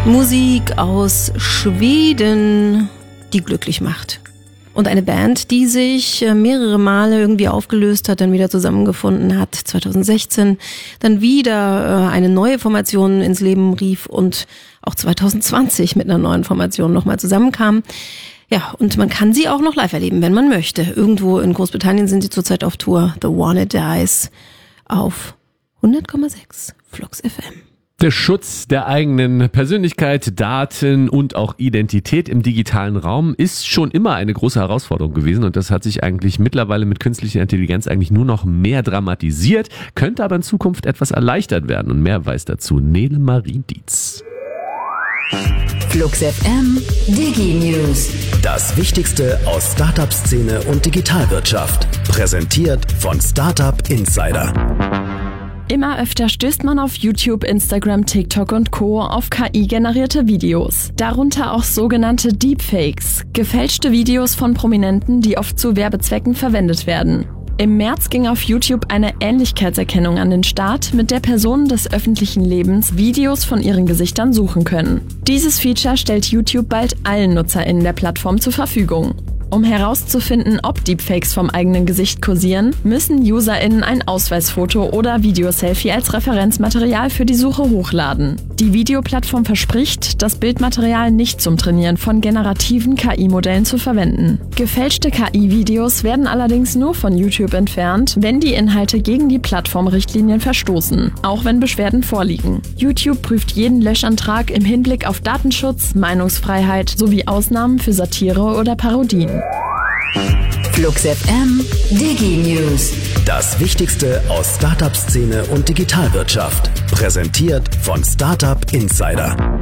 Musik aus Schweden, die glücklich macht. Und eine Band, die sich mehrere Male irgendwie aufgelöst hat, dann wieder zusammengefunden hat, 2016, dann wieder eine neue Formation ins Leben rief und auch 2020 mit einer neuen Formation nochmal zusammenkam. Ja, und man kann sie auch noch live erleben, wenn man möchte. Irgendwo in Großbritannien sind sie zurzeit auf Tour. The One It Dies auf 100,6 Flux FM. Der Schutz der eigenen Persönlichkeit, Daten und auch Identität im digitalen Raum ist schon immer eine große Herausforderung gewesen und das hat sich eigentlich mittlerweile mit künstlicher Intelligenz eigentlich nur noch mehr dramatisiert, könnte aber in Zukunft etwas erleichtert werden und mehr weiß dazu Nele Marie Dietz. Flux FM Digi News. Das Wichtigste aus Startup-Szene und Digitalwirtschaft. Präsentiert von Startup Insider. Immer öfter stößt man auf YouTube, Instagram, TikTok und Co. auf KI-generierte Videos. Darunter auch sogenannte Deepfakes, gefälschte Videos von Prominenten, die oft zu Werbezwecken verwendet werden. Im März ging auf YouTube eine Ähnlichkeitserkennung an den Start, mit der Personen des öffentlichen Lebens Videos von ihren Gesichtern suchen können. Dieses Feature stellt YouTube bald allen NutzerInnen der Plattform zur Verfügung. Um herauszufinden, ob Deepfakes vom eigenen Gesicht kursieren, müssen UserInnen ein Ausweisfoto oder Videoselfie als Referenzmaterial für die Suche hochladen. Die Videoplattform verspricht, das Bildmaterial nicht zum Trainieren von generativen KI-Modellen zu verwenden. Gefälschte KI-Videos werden allerdings nur von YouTube entfernt, wenn die Inhalte gegen die Plattformrichtlinien verstoßen, auch wenn Beschwerden vorliegen. YouTube prüft jeden Löschantrag im Hinblick auf Datenschutz, Meinungsfreiheit sowie Ausnahmen für Satire oder Parodien. Flux FM Digi News. Das Wichtigste aus Startup-Szene und Digitalwirtschaft. Präsentiert von Startup Insider.